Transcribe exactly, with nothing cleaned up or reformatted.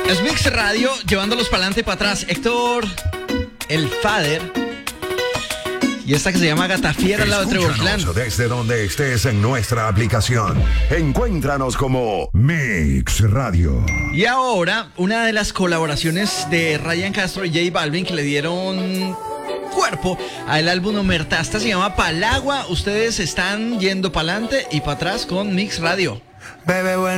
Es Mix Radio, llevándolos para adelante y para atrás. Héctor, el Fader. Y esta que se llama Gata Fiera al lado de Trevor Clan. Desde donde estés en nuestra aplicación. Encuéntranos como Mix Radio. Y ahora, una de las colaboraciones de Ryan Castro y J Balvin que le dieron cuerpo al álbum Omerta. Esta se llama Palagua. Ustedes están yendo para adelante y para atrás con Mix Radio. Bebé, bueno.